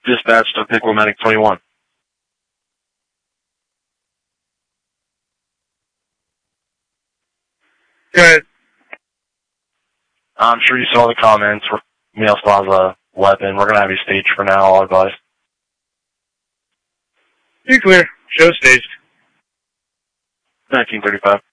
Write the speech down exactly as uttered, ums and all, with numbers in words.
Dispatch to Pickle Medic twenty-one. Go ahead. I'm sure you saw the comments. Male still has a weapon. We're going to have you staged for now, all advice. You're clear. Show staged. nineteen thirty-five.